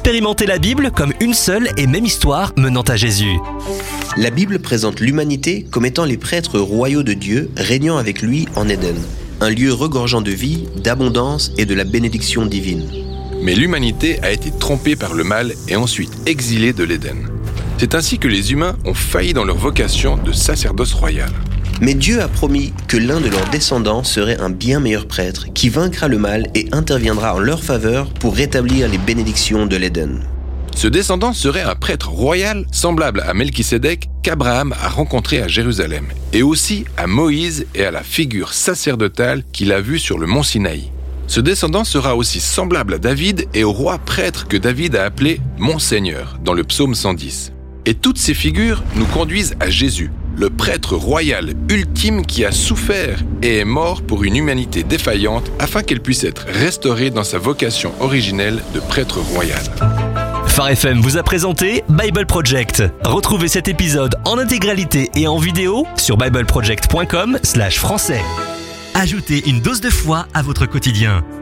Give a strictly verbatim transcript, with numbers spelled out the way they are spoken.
Expérimentez la Bible comme une seule et même histoire menant à Jésus. La Bible présente l'humanité comme étant les prêtres royaux de Dieu régnant avec lui en Éden, un lieu regorgeant de vie, d'abondance et de la bénédiction divine. Mais l'humanité a été trompée par le mal et ensuite exilée de l'Éden. C'est ainsi que les humains ont failli dans leur vocation de sacerdoce royal. Mais Dieu a promis que l'un de leurs descendants serait un bien meilleur prêtre qui vaincra le mal et interviendra en leur faveur pour rétablir les bénédictions de l'Éden. Ce descendant serait un prêtre royal semblable à Melchisédek qu'Abraham a rencontré à Jérusalem, et aussi à Moïse et à la figure sacerdotale qu'il a vue sur le mont Sinaï. Ce descendant sera aussi semblable à David et au roi prêtre que David a appelé « Mon Seigneur » dans le psaume cent dix. Et toutes ces figures nous conduisent à Jésus, le prêtre royal ultime qui a souffert et est mort pour une humanité défaillante afin qu'elle puisse être restaurée dans sa vocation originelle de prêtre royal. Phare F M vous a présenté Bible Project. Retrouvez cet épisode en intégralité et en vidéo sur bible project point com slash français. Ajoutez une dose de foi à votre quotidien.